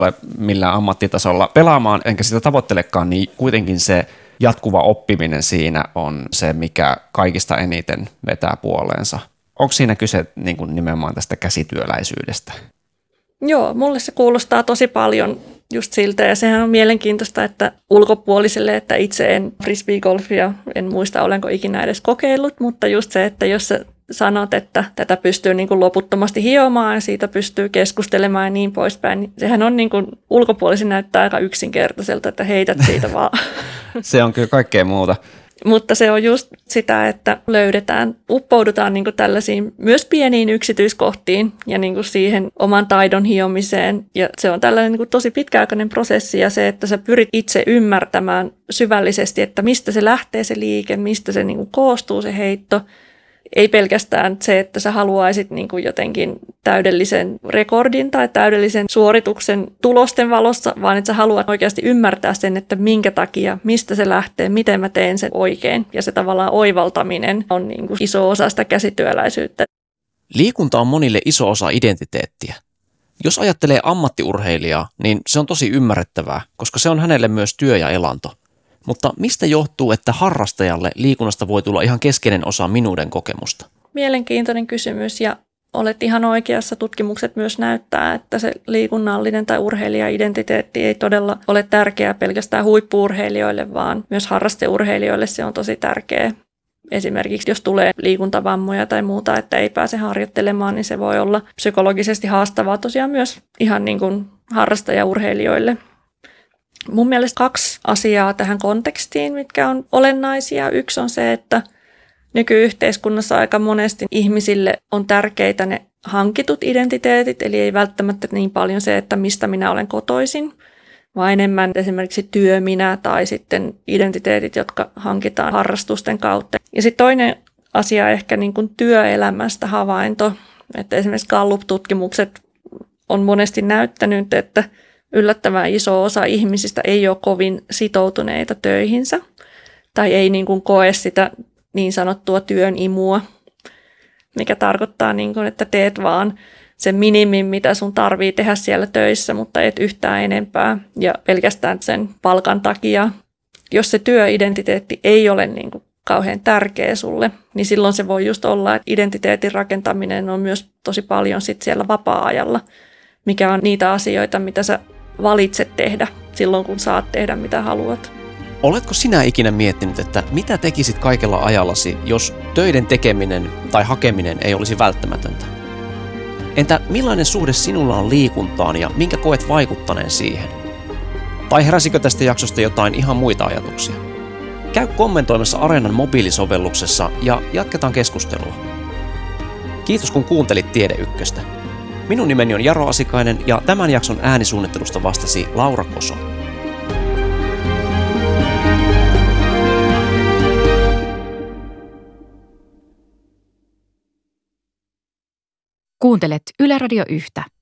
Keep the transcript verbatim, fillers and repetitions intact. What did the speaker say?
ole millään ammattitasolla pelaamaan, enkä sitä tavoittelekaan, niin kuitenkin se jatkuva oppiminen siinä on se, mikä kaikista eniten vetää puoleensa. Onko siinä kyse niin kuin nimenomaan tästä käsityöläisyydestä? Joo, mulle se kuulostaa tosi paljon just siltä, ja sehän on mielenkiintoista, että ulkopuoliselle, että itse en frisbeegolfia, en muista olenko ikinä edes kokeillut, mutta just se, että jos sä sanot, että tätä pystyy niin kuin loputtomasti hiomaan ja siitä pystyy keskustelemaan ja niin poispäin, niin sehän on niin kuin ulkopuolisin näyttää aika yksinkertaiselta, että heität siitä vaan. Se on kyllä kaikkea muuta. Mutta se on just sitä, että löydetään, uppoudutaan niin kuin tällaisiin myös pieniin yksityiskohtiin ja niin kuin siihen oman taidon hiomiseen. Ja se on tällainen niin kuin tosi pitkäaikainen prosessi ja se, että sä pyrit itse ymmärtämään syvällisesti, että mistä se lähtee se liike, mistä se niin kuin koostuu se heitto. Ei pelkästään se, että sä haluaisit niin kuin jotenkin täydellisen rekordin tai täydellisen suorituksen tulosten valossa, vaan että sä haluat oikeasti ymmärtää sen, että minkä takia, mistä se lähtee, miten mä teen sen oikein. Ja se tavallaan oivaltaminen on niin kuin iso osa sitä käsityöläisyyttä. Liikunta on monille iso osa identiteettiä. Jos ajattelee ammattiurheilijaa, niin se on tosi ymmärrettävää, koska se on hänelle myös työ ja elanto. Mutta mistä johtuu, että harrastajalle liikunnasta voi tulla ihan keskeinen osa minuuden kokemusta? Mielenkiintoinen kysymys ja olet ihan oikeassa. Tutkimukset myös näyttää, että se liikunnallinen tai urheilija-identiteetti ei todella ole tärkeää pelkästään huippu-urheilijoille, vaan myös harrasteurheilijoille se on tosi tärkeä. Esimerkiksi jos tulee liikuntavammoja tai muuta, että ei pääse harjoittelemaan, niin se voi olla psykologisesti haastavaa tosiaan myös ihan niin kuin harrastajaurheilijoille. Mun mielestä kaksi asiaa tähän kontekstiin, mitkä on olennaisia. Yksi on se, että nykyyhteiskunnassa aika monesti ihmisille on tärkeitä ne hankitut identiteetit, eli ei välttämättä niin paljon se, että mistä minä olen kotoisin, vaan enemmän esimerkiksi työminä tai sitten identiteetit, jotka hankitaan harrastusten kautta. Ja sitten toinen asia ehkä niin kuin työelämästä havainto, että esimerkiksi Gallup-tutkimukset on monesti näyttänyt, että yllättävän iso osa ihmisistä ei ole kovin sitoutuneita töihinsä tai ei niin kuin koe sitä niin sanottua työn imua, mikä tarkoittaa, niin kuin, että teet vaan sen minimin, mitä sun tarvii tehdä siellä töissä, mutta et yhtään enempää ja pelkästään sen palkan takia. Jos se työidentiteetti ei ole niin kuin kauhean tärkeä sulle, niin silloin se voi just olla, että identiteetin rakentaminen on myös tosi paljon sit siellä vapaa-ajalla, mikä on niitä asioita, mitä sä valitset tehdä silloin, kun saat tehdä mitä haluat. Oletko sinä ikinä miettinyt, että mitä tekisit kaikella ajallasi, jos töiden tekeminen tai hakeminen ei olisi välttämätöntä? Entä millainen suhde sinulla on liikuntaan ja minkä koet vaikuttaneen siihen? Tai heräsikö tästä jaksosta jotain ihan muita ajatuksia? Käy kommentoimassa Areenan mobiilisovelluksessa ja jatketaan keskustelua. Kiitos kun kuuntelit Tiede Ykköstä. Minun nimeni on Jaro Asikainen ja tämän jakson äänisuunnittelusta vastasi Laura Koso. Kuuntelet Yle Radio Yhtä.